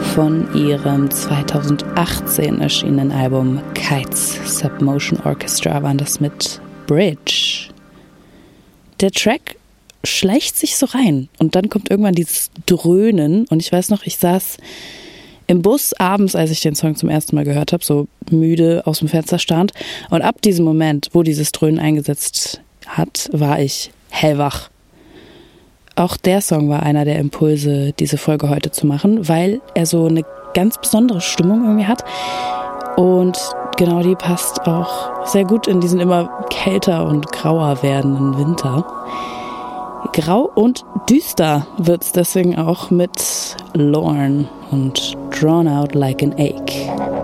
von ihrem 2018 erschienenen Album Kites. Submotion Orchestra waren das mit Bridge. Der Track schleicht sich so rein und dann kommt irgendwann dieses Dröhnen und ich weiß noch, ich saß im Bus abends, als ich den Song zum ersten Mal gehört habe, so müde aus dem Fenster stand und ab diesem Moment, wo dieses Dröhnen eingesetzt hat, war ich hellwach. Auch der Song war einer der Impulse, diese Folge heute zu machen, weil er so eine ganz besondere Stimmung irgendwie hat und genau die passt auch sehr gut in diesen immer kälter und grauer werdenden Winter. Grau und düster wird's deswegen auch mit Lorne und Drawn Out Like an Ache.